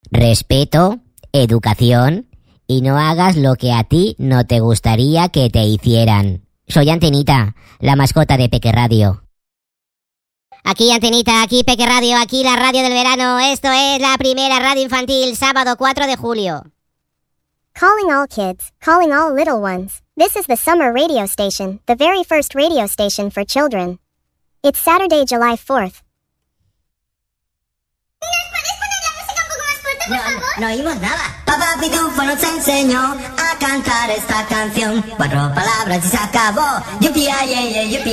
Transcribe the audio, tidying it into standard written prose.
respeto, educación y no hagas lo que a ti no te gustaría que te hicieran. Soy Antenita, la mascota de Peque Radio. Aquí Antenita, aquí Peque Radio, aquí la radio del verano. Esto es la primera radio infantil, sábado 4 de julio. Calling all kids, calling all little ones. This is the summer radio station, the very first radio station for children. It's Saturday, July 4th. ¿Nos puedes poner la música un poco más fuerte, por favor? No oímos nada. Papá Pitufo nos enseñó a cantar esta canción. 4 palabras y se acabó. Yupi, ay, ay, ay, yupi.